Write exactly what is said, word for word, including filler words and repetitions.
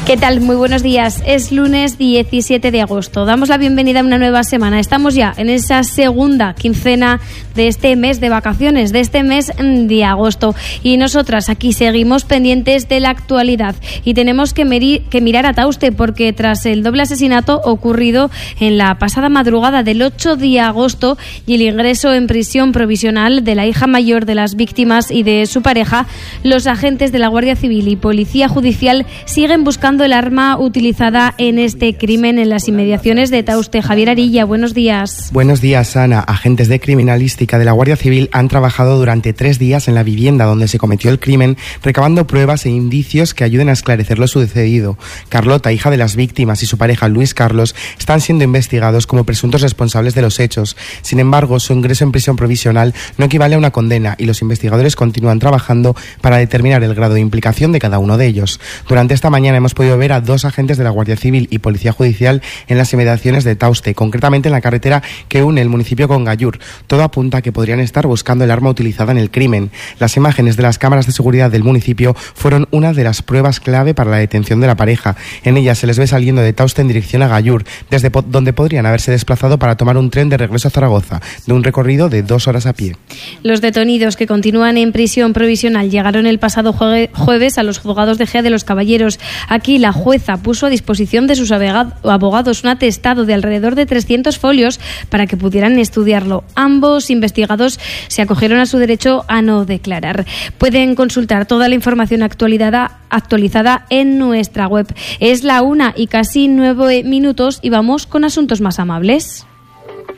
¿Qué tal? Muy buenos días. Es lunes diecisiete de agosto. Damos la bienvenida a una nueva semana. Estamos ya en esa segunda quincena de este mes de vacaciones, de este mes de agosto. Y nosotras aquí seguimos pendientes de la actualidad. Y tenemos que, meri- que mirar a Tauste, porque tras el doble asesinato ocurrido en la pasada madrugada del ocho de agosto y el ingreso en prisión provisional de la hija mayor de las víctimas y de su pareja, los agentes de la Guardia Civil y Policía Judicial siguen buscando el arma utilizada en este crimen en las inmediaciones de Tauste. Javier Arilla, buenos días. Buenos días, Ana. Agentes de criminalística de la Guardia Civil han trabajado durante tres días en la vivienda donde se cometió el crimen, recabando pruebas e indicios que ayuden a esclarecer lo sucedido. Carlota, hija de las víctimas, y su pareja Luis Carlos están siendo investigados como presuntos responsables de los hechos. Sin embargo, su ingreso en prisión provisional no equivale a una condena y los investigadores continúan trabajando para determinar el grado de implicación de cada uno de ellos. Durante esta mañana hemos podido ver a dos agentes de la Guardia Civil y Policía Judicial en las inmediaciones de Tauste, concretamente en la carretera que une el municipio con Gallur. Todo apunta a que podrían estar buscando el arma utilizada en el crimen. Las imágenes de las cámaras de seguridad del municipio fueron una de las pruebas clave para la detención de la pareja. En ellas se les ve saliendo de Tauste en dirección a Gallur, desde po- donde podrían haberse desplazado para tomar un tren de regreso a Zaragoza, de un recorrido de dos horas a pie. Los detenidos que continúan en prisión provisional llegaron el pasado jue- jueves a los juzgados de Gea de los Caballeros. Aquí la jueza puso a disposición de sus abogados un atestado de alrededor de trescientos folios para que pudieran estudiarlo. Ambos investigados se acogieron a su derecho a no declarar. Pueden consultar toda la información actualizada, actualizada en nuestra web. Es la una y casi nueve minutos y vamos con asuntos más amables.